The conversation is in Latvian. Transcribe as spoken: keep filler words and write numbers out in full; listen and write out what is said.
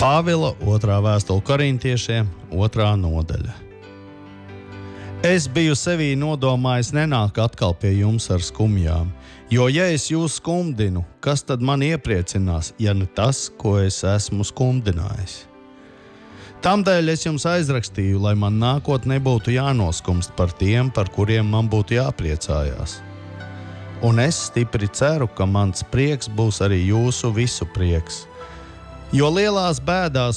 Pāvila otrā vēstule korintiešiem, otrā nodaļa. Es biju sevī nodomājis nenāk atkal pie jums ar skumjām, jo ja es jūs skumdinu, kas tad man iepriecinās, ja ne tas, ko es esmu skumdinājis? Tamdēļ es jums aizrakstīju, lai man nākot nebūtu jānoskumst par tiem, par kuriem man būtu jāpriecājās. Un es stipri ceru, ka mans prieks būs arī jūsu visu prieks. Jo lielās bēdās